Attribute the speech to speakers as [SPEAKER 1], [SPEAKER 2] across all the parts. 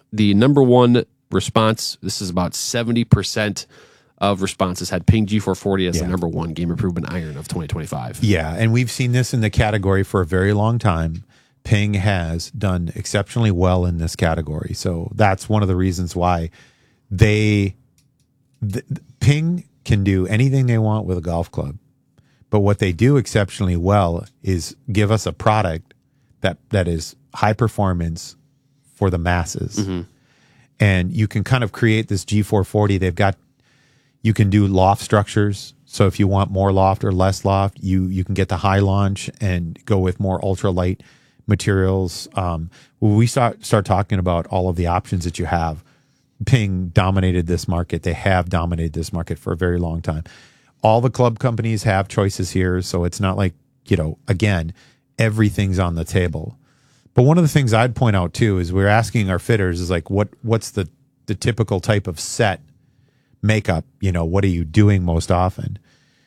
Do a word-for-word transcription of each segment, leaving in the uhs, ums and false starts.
[SPEAKER 1] the number one response, this is about seventy percent of responses had Ping G four forty as
[SPEAKER 2] Yeah.
[SPEAKER 1] the number one game improvement iron of twenty twenty-five.
[SPEAKER 2] Yeah, and we've seen this in the category for a very long time. Ping has done exceptionally well in this category. So that's one of the reasons why they th- Ping can do anything they want with a golf club. But what they do exceptionally well is give us a product that that is high performance for the masses.
[SPEAKER 1] Mm-hmm.
[SPEAKER 2] And you can kind of create this G four forty. They've got, you can do loft structures. So if you want more loft or less loft, you you can get the high launch and go with more ultralight materials. Um, when we start start talking about all of the options that you have, Ping dominated this market. They have dominated this market for a very long time. All the club companies have choices here, so it's not like, you know, again, everything's on the table. But one of the things I'd point out too is we're asking our fitters is like, what what's the the typical type of set makeup? You know, what are you doing most often?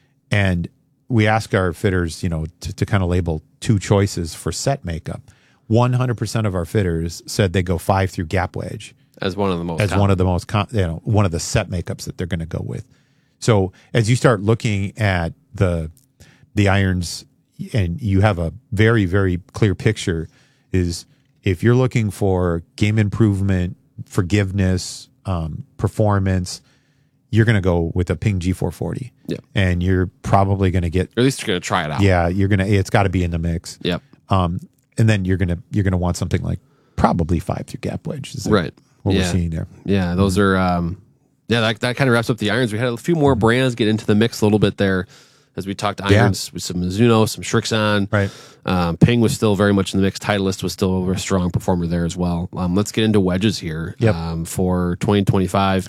[SPEAKER 2] And we ask our fitters, you know, to, to kind of label two choices for set makeup. one hundred percent of our fitters said they go five through gap wedge
[SPEAKER 1] As one of the most
[SPEAKER 2] as
[SPEAKER 1] common.
[SPEAKER 2] one of the most, com- you know, one of the set makeups that they're going to go with. So as you start looking at the the irons, and you have a very very clear picture, is if you're looking for game improvement, forgiveness, um, performance, you're going to go with a Ping G four forty.
[SPEAKER 1] Yeah.
[SPEAKER 2] And you're probably going to get,
[SPEAKER 1] Or at least you're going to try it out.
[SPEAKER 2] yeah, you're going to, it's got to be in the mix.
[SPEAKER 1] Yep.
[SPEAKER 2] Um, and then you're going to, you're going to want something like probably five through gap wedge. Is that
[SPEAKER 1] Right.
[SPEAKER 2] what
[SPEAKER 1] Yeah.
[SPEAKER 2] we're seeing there?
[SPEAKER 1] Yeah, those are, um, yeah, that, that kind of wraps up the irons. We had a few more brands get into the mix a little bit there as we talked irons with some Mizuno, some Srixon.
[SPEAKER 2] Right.
[SPEAKER 1] Um, Ping was still very much in the mix. Titleist was still a strong performer there as well. Um, let's get into wedges here
[SPEAKER 2] Yep.
[SPEAKER 1] um, for twenty twenty-five.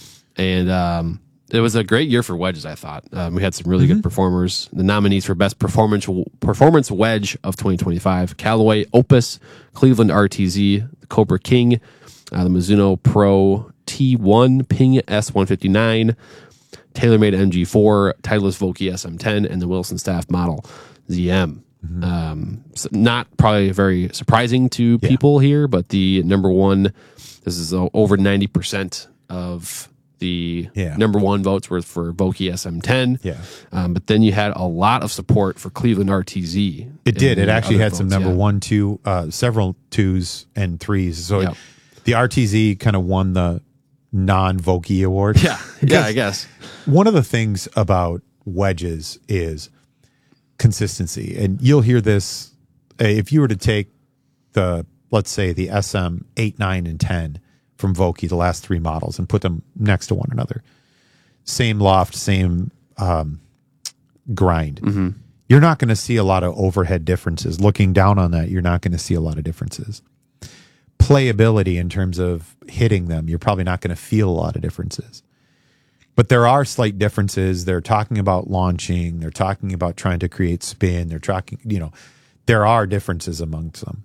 [SPEAKER 1] And um, it was a great year for wedges, I thought. Um, we had some really good performers. The nominees for Best Performance Performance Wedge of twenty twenty-five, Callaway Opus, Cleveland R T Z, the Cobra King, uh, the Mizuno Pro T one, Ping S one fifty-nine, TaylorMade M G four, Titleist Vokey S M ten, and the Wilson Staff Model Z M.
[SPEAKER 2] Mm-hmm.
[SPEAKER 1] Um, so not probably very surprising to
[SPEAKER 2] Yeah.
[SPEAKER 1] people here, but the number one, this is uh, over ninety percent of the
[SPEAKER 2] Yeah.
[SPEAKER 1] number one votes were for Vokey S M ten.
[SPEAKER 2] Yeah.
[SPEAKER 1] Um, but then you had a lot of support for Cleveland R T Z.
[SPEAKER 2] It did.
[SPEAKER 1] in
[SPEAKER 2] It
[SPEAKER 1] the
[SPEAKER 2] actually
[SPEAKER 1] other
[SPEAKER 2] had some
[SPEAKER 1] votes,
[SPEAKER 2] number
[SPEAKER 1] yeah.
[SPEAKER 2] one, two, uh, several twos and threes. So
[SPEAKER 1] Yep.
[SPEAKER 2] it, the R T Z kind of won the non-Vokey award.
[SPEAKER 1] Yeah, yeah, I guess.
[SPEAKER 2] One of the things about wedges is consistency. And you'll hear this uh, if you were to take the, let's say, the S M eight, nine, and ten from Vokey, the last three models, and put them next to one another. Same loft, same um, grind.
[SPEAKER 1] Mm-hmm.
[SPEAKER 2] You're not going to see a lot of overhead differences. Looking down on that, you're not going to see a lot of differences. Playability in terms of hitting them, you're probably not going to feel a lot of differences. But there are slight differences. They're talking about launching. They're talking about trying to create spin. They're talking, you know, there are differences amongst them.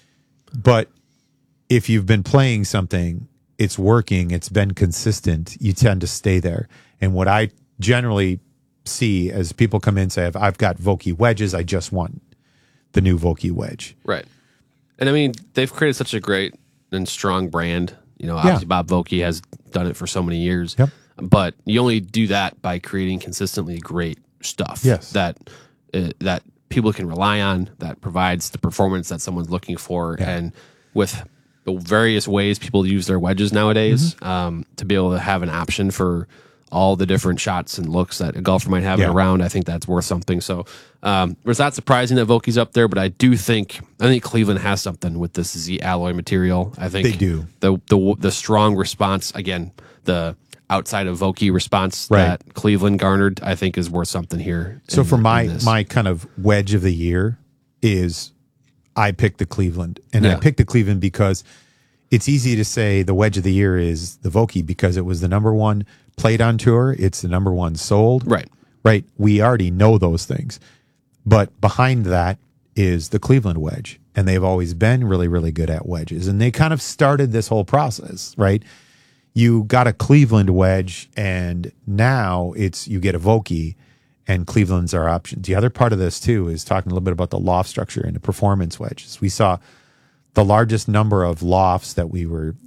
[SPEAKER 2] But if you've been playing something, it's working, it's been consistent, you tend to stay there. And what I generally see as people come in and say, I've, I've got Vokey wedges, I just want the new Vokey wedge.
[SPEAKER 1] Right. And I mean, they've created such a great and strong brand. You know, obviously Bob Vokey has done it for so many years.
[SPEAKER 2] Yep.
[SPEAKER 1] But you only do that by creating consistently great stuff.
[SPEAKER 2] Yes.
[SPEAKER 1] That uh, that people can rely on, that provides the performance that someone's looking for.
[SPEAKER 2] Yeah.
[SPEAKER 1] And with the various ways people use their wedges nowadays,
[SPEAKER 2] Mm-hmm.
[SPEAKER 1] um, to be able to have an option for all the different shots and looks that a golfer might have
[SPEAKER 2] Yeah.
[SPEAKER 1] in a round, I think that's worth something. So um, it's not surprising that Vokey's up there, but I do think I think Cleveland has something with this Z alloy material. I think
[SPEAKER 2] They do.
[SPEAKER 1] The the the strong response, again, the outside of Vokey response
[SPEAKER 2] Right.
[SPEAKER 1] that Cleveland garnered, I think is worth something here.
[SPEAKER 2] So
[SPEAKER 1] in-
[SPEAKER 2] for my
[SPEAKER 1] in this.
[SPEAKER 2] my kind of wedge of the year is I picked the Cleveland. And I
[SPEAKER 1] Yeah.
[SPEAKER 2] picked the Cleveland because it's easy to say the wedge of the year is the Vokey because it was the number one played on tour. It's the number one sold.
[SPEAKER 1] Right.
[SPEAKER 2] Right. We already know those things. But behind that is the Cleveland wedge. And they've always been really, really good at wedges. And they kind of started this whole process, right? You got a Cleveland wedge, and now it's you get a Vokey, and Cleveland's our option. The other part of this, too, is talking a little bit about the loft structure and the performance wedges. We saw the largest number of lofts that we were